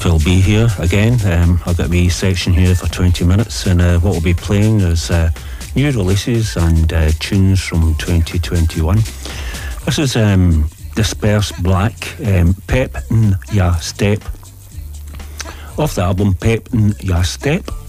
Phil B here again. I've got a wee section here for 20 minutes, and what we'll be playing is new releases and tunes from 2021. This is Disperse Black, Pep in Ya Step, off the album Pep in Ya Step.